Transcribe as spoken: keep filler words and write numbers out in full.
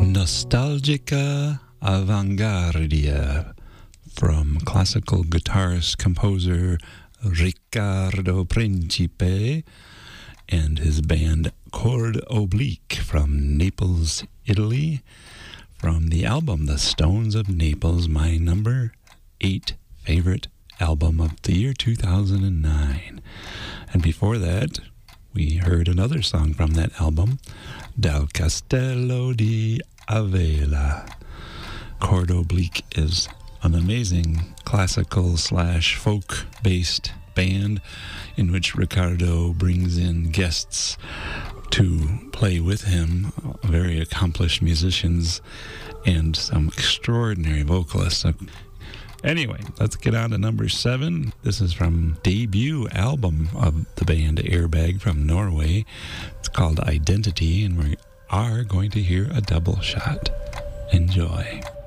Nostalgica Avanguardia from classical guitarist composer Riccardo Principe and his band Chord Oblique from Naples, Italy, from the album The Stones of Naples, my number eight favorite album of the year two thousand nine. And before that, we heard another song from that album, Dal Castello di Avella. Chord Oblique is an amazing classical slash folk-based band in which Riccardo brings in guests to play with him, very accomplished musicians and some extraordinary vocalists. Anyway, let's get on to number seven. This is from debut album of the band Airbag from Norway. It's called Identity, and we are going to hear a double shot. Enjoy.